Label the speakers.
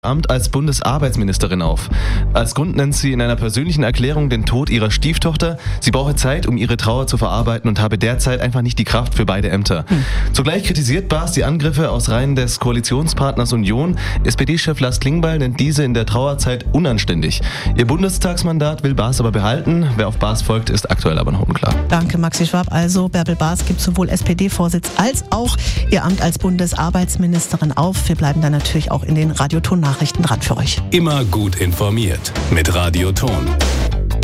Speaker 1: Amt als Bundesarbeitsministerin auf. Als Grund nennt sie in einer persönlichen Erklärung den Tod ihrer Stieftochter. Sie brauche Zeit, um ihre Trauer zu verarbeiten und habe derzeit einfach nicht die Kraft für beide Ämter. Zugleich kritisiert Baas die Angriffe aus Reihen des Koalitionspartners Union. SPD-Chef Lars Klingbeil nennt diese in der Trauerzeit unanständig. Ihr Bundestagsmandat will Baas aber behalten. Wer auf Baas folgt, ist aktuell aber noch unklar.
Speaker 2: Danke, Maxi Schwab. Also, Bärbel Baas gibt sowohl SPD-Vorsitz als auch ihr Amt als Bundesarbeitsministerin auf. Wir bleiben dann natürlich auch in den Radioton-Nachrichten dran für euch.
Speaker 3: Immer gut informiert mit Radio Ton.